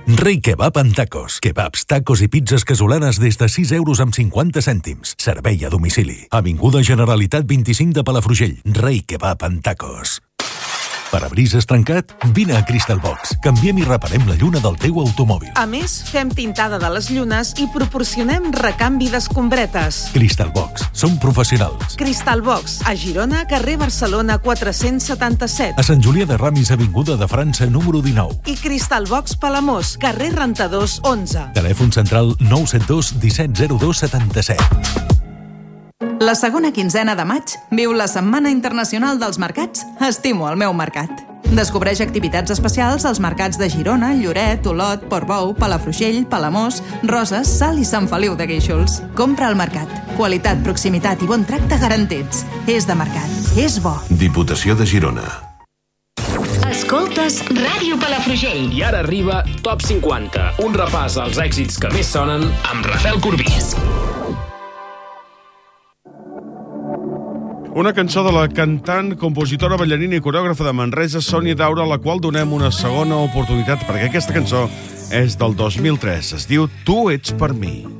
Rei Kebab en tacos. Kebabs, tacos i pizzas casolanes des de 6 euros amb 50 cèntims. Servei a domicili. Avinguda Generalitat 25 de Palafrugell. Rei Kebab en tacos. Parabrises trencat? Vine a Crystal Box. Canviem i reparem la lluna del teu automòbil. A més, fem tintada de les llunes i proporcionem recanvi d'escombretes. Crystal Box. Som professionals. Crystal Box, a Girona, carrer Barcelona 477. A Sant Julià de Ramis, avinguda de França, número 19. I Crystal Box Palamós, carrer Rentadors 11. Telèfon central 972 1702 77. La segona quinzena de maig viu la Setmana Internacional dels Mercats Estimo el meu mercat. Descobreix activitats especials als mercats de Girona, Lloret, Olot, Portbou, Palafrugell, Palamós, Roses, Salt i Sant Feliu de Guíxols. Compra al mercat. Qualitat, proximitat i bon tracte garantits. És de mercat. És bo. Diputació de Girona. Escoltes Ràdio Palafrugell. I ara arriba Top 50, un repàs als èxits que més sonen amb Rafael Corbís. Una cançó de la cantant, compositora, ballarina i coreògrafa de Manresa, Sònia Daura, a la qual donem una segona oportunitat, perquè aquesta cançó és del 2003. Es diu Tu ets per mi.